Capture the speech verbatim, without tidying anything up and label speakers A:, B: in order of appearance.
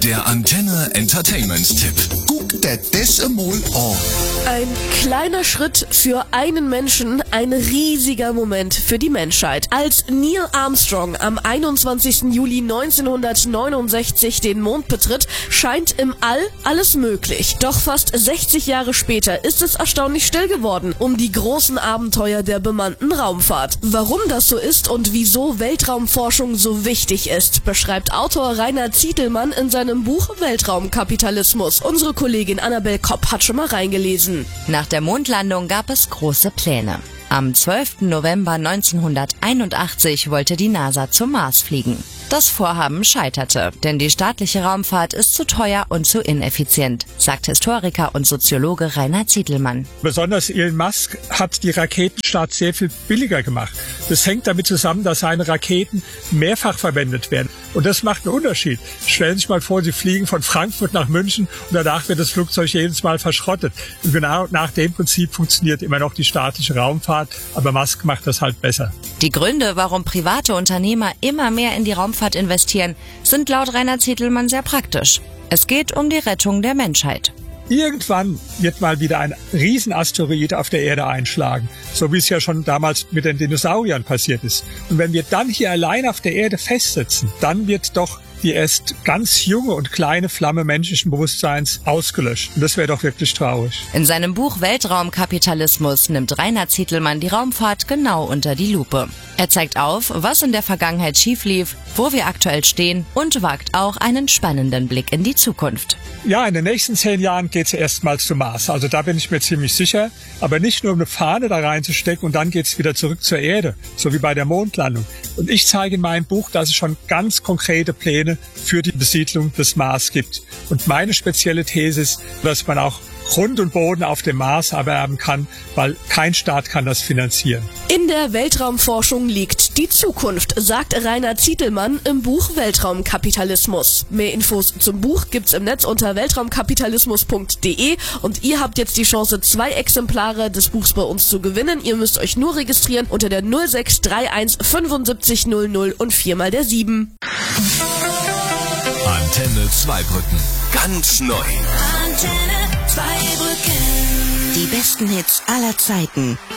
A: Der Antenne Entertainment-Tipp.
B: Guck dir das einmal an.
C: Ein kleiner Schritt für einen Menschen, ein riesiger Moment für die Menschheit. Als Neil Armstrong am einundzwanzigsten Juli neunzehnhundertneunundsechzig den Mond betritt, scheint im All alles möglich. Doch fast sechzig Jahre später ist es erstaunlich still geworden um die großen Abenteuer der bemannten Raumfahrt. Warum das so ist und wieso Weltraumforschung so wichtig ist, beschreibt Autor Rainer Zietelmann in seinem Buch Weltraumkapitalismus. Unsere Kollegin Annabel Kopp hat schon mal reingelesen.
D: Nach der Mondlandung gab es große Pläne. Am zwölften November neunzehnhunderteinundachtzig wollte die NASA zum Mars fliegen. Das Vorhaben scheiterte, denn die staatliche Raumfahrt ist zu teuer und zu ineffizient, sagt Historiker und Soziologe Rainer Zietelmann.
E: Besonders Elon Musk hat die Raketenstart sehr viel billiger gemacht. Das hängt damit zusammen, dass seine Raketen mehrfach verwendet werden. Und das macht einen Unterschied. Stellen Sie sich mal vor, Sie fliegen von Frankfurt nach München und danach wird das Flugzeug jedes Mal verschrottet. Und genau nach dem Prinzip funktioniert immer noch die staatliche Raumfahrt, aber Musk macht das halt besser.
D: Die Gründe, warum private Unternehmer immer mehr in die Raumfahrt investieren, sind laut Rainer Zietelmann sehr praktisch. Es geht um die Rettung der Menschheit.
E: Irgendwann wird mal wieder ein Riesenasteroid auf der Erde einschlagen, so wie es ja schon damals mit den Dinosauriern passiert ist. Und wenn wir dann hier allein auf der Erde festsitzen, dann wird doch die erst ganz junge und kleine Flamme menschlichen Bewusstseins ausgelöscht. Und das wäre doch wirklich traurig.
D: In seinem Buch Weltraumkapitalismus nimmt Rainer Zietelmann die Raumfahrt genau unter die Lupe. Er zeigt auf, was in der Vergangenheit schief lief, wo wir aktuell stehen und wagt auch einen spannenden Blick in die Zukunft.
E: Ja, in den nächsten zehn Jahren geht es erstmals zum Mars. Also da bin ich mir ziemlich sicher. Aber nicht nur um eine Fahne da reinzustecken und dann geht es wieder zurück zur Erde, so wie bei der Mondlandung. Und ich zeige in meinem Buch, dass es schon ganz konkrete Pläne für die Besiedlung des Mars gibt. Und meine spezielle These ist, dass man auch Grund und Boden auf dem Mars erwerben kann, weil kein Staat kann das finanzieren.
C: In der Weltraumforschung liegt die Zukunft, sagt Rainer Zietelmann im Buch Weltraumkapitalismus. Mehr Infos zum Buch gibt's im Netz unter weltraumkapitalismus punkt de und ihr habt jetzt die Chance, zwei Exemplare des Buchs bei uns zu gewinnen. Ihr müsst euch nur registrieren unter der null sechs drei eins fünfundsiebzig null null und viermal der sieben.
A: Antenne Zweibrücken. Ganz neu.
F: Antenne Zweibrücken.
G: Die besten Hits aller Zeiten.